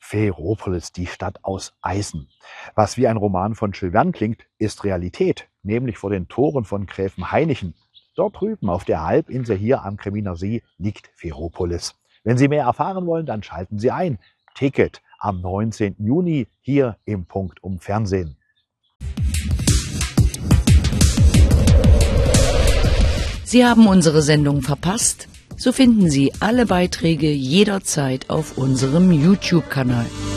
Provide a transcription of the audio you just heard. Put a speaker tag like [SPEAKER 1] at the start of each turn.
[SPEAKER 1] Ferropolis, die Stadt aus Eisen. Was wie ein Roman von Jules Verne klingt, ist Realität, nämlich vor den Toren von Gräfenhainichen. Dort drüben auf der Halbinsel hier am Kreminer See liegt Ferropolis. Wenn Sie mehr erfahren wollen, dann schalten Sie ein. Ticket am 19. Juni hier im Punktum Fernsehen.
[SPEAKER 2] Sie haben unsere Sendung verpasst? So finden Sie alle Beiträge jederzeit auf unserem YouTube-Kanal.